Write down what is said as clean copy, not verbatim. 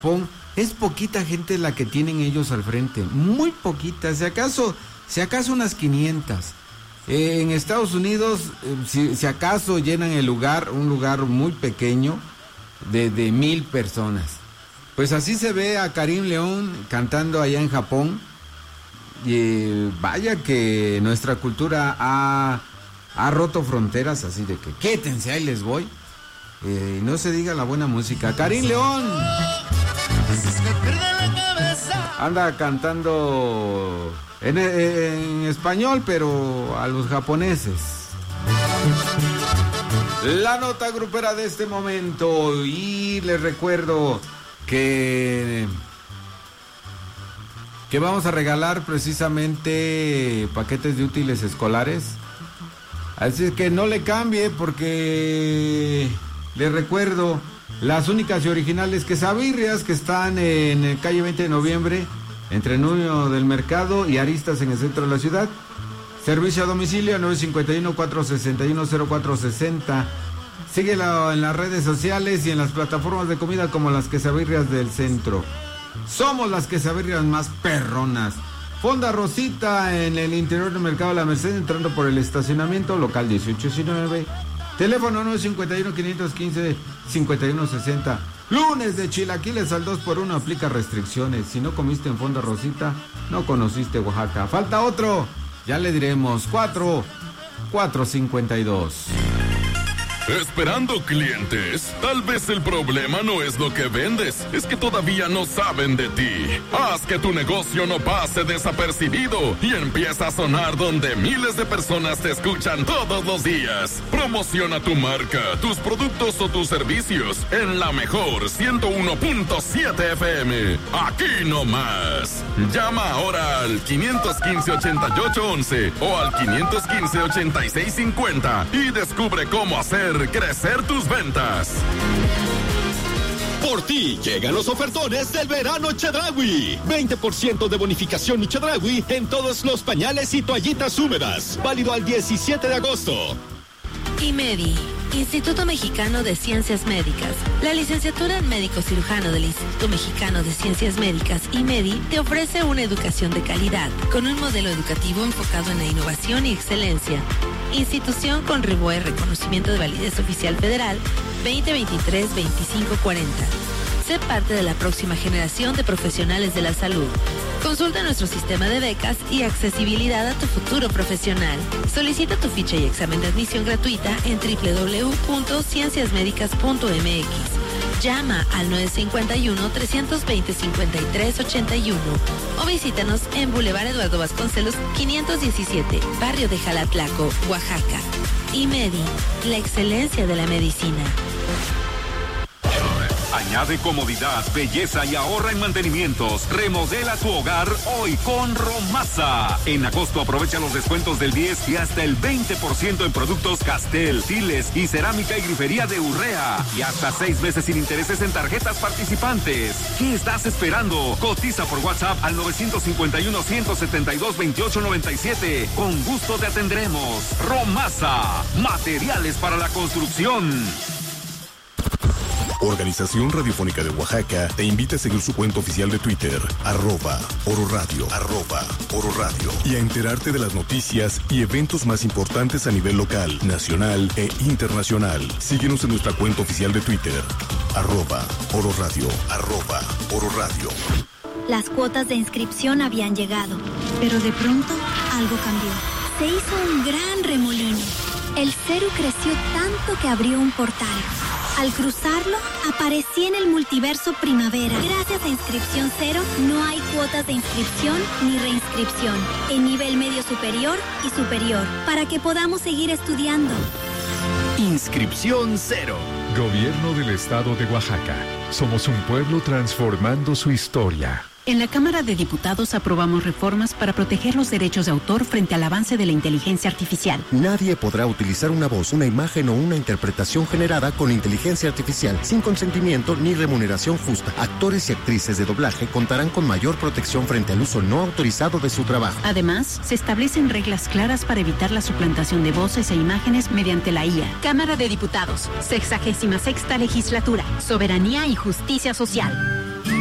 Japón, es poquita gente la que tienen ellos al frente, muy poquita, si acaso unas 500. En Estados Unidos, si acaso llenan un lugar muy pequeño de 1,000 personas. Pues así se ve a Karim León cantando allá en Japón. Y vaya que nuestra cultura ha roto fronteras, así de que quédense, ahí les voy. No se diga la buena música. Karim León anda cantando en español, pero a los japoneses. La nota grupera de este momento. Y les recuerdo que vamos a regalar precisamente paquetes de útiles escolares. Así es que no le cambie, porque les recuerdo las únicas y originales quesabirrias que están en el calle 20 de noviembre, entre Nuño del Mercado y Aristas, en el centro de la ciudad. Servicio a domicilio 951-461-0460. Síguelo en las redes sociales y en las plataformas de comida como las quesabirrias del centro. Somos las quesabirrias más perronas. Fonda Rosita, en el interior del Mercado de la Merced, entrando por el estacionamiento, local 1819. Teléfono 951-515-5160. Lunes de chilaquiles al 2x1, aplica restricciones. Si no comiste en Fonda Rosita, no conociste Oaxaca. Falta otro, ya le diremos. 452. Esperando clientes. Tal vez el problema no es lo que vendes, es que todavía no saben de ti. Haz que tu negocio no pase desapercibido y empieza a sonar donde miles de personas te escuchan todos los días. Promociona tu marca, tus productos o tus servicios en la mejor 101.7 FM. Aquí no más. Llama ahora al 515-8811 o al 515-8650 y descubre cómo hacer crecer tus ventas. Por ti llegan los ofertones del verano Chedraui. 20% de bonificación y Chedraui en todos los pañales y toallitas húmedas. Válido al 17 de agosto. IMEDI, Instituto Mexicano de Ciencias Médicas. La licenciatura en médico cirujano del Instituto Mexicano de Ciencias Médicas, IMEDI, te ofrece una educación de calidad, con un modelo educativo enfocado en la innovación y excelencia. Institución con RIBOE, reconocimiento de validez oficial federal 2023-2540. Sé parte de la próxima generación de profesionales de la salud. Consulta nuestro sistema de becas y accesibilidad a tu futuro profesional. Solicita tu ficha y examen de admisión gratuita en www.cienciasmedicas.mx. Llama al 951-320-5381 o visítanos en Boulevard Eduardo Vasconcelos 517, Barrio de Jalatlaco, Oaxaca. IMEDI, la excelencia de la medicina. Añade comodidad, belleza y ahorra en mantenimientos. Remodela tu hogar hoy con Romasa. En agosto aprovecha los descuentos del 10 y hasta el 20% en productos Castel, Tiles y cerámica y grifería de Urrea. Y hasta 6 meses sin intereses en tarjetas participantes. ¿Qué estás esperando? Cotiza por WhatsApp al 951-172-2897. Con gusto te atendremos. Romasa, materiales para la construcción. Organización Radiofónica de Oaxaca te invita a seguir su cuenta oficial de Twitter, @Oro Radio, @Oro Radio, y a enterarte de las noticias y eventos más importantes a nivel local, nacional e internacional. Síguenos en nuestra cuenta oficial de Twitter, @Oro Radio, @Oro Radio. Las cuotas de inscripción habían llegado, pero de pronto algo cambió. Se hizo un gran remolino. El CERU creció tanto que abrió un portal. Al cruzarlo, aparecí en el multiverso primavera. Gracias a Inscripción Cero, no hay cuotas de inscripción ni reinscripción. En nivel medio superior y superior, para que podamos seguir estudiando. Inscripción Cero. Gobierno del Estado de Oaxaca. Somos un pueblo transformando su historia. En la Cámara de Diputados aprobamos reformas para proteger los derechos de autor frente al avance de la inteligencia artificial. Nadie podrá utilizar una voz, una imagen o una interpretación generada con inteligencia artificial sin consentimiento ni remuneración justa. Actores y actrices de doblaje contarán con mayor protección frente al uso no autorizado de su trabajo. Además, se establecen reglas claras para evitar la suplantación de voces e imágenes mediante la IA. Cámara de Diputados, 66ª Legislatura, Soberanía y Justicia Social.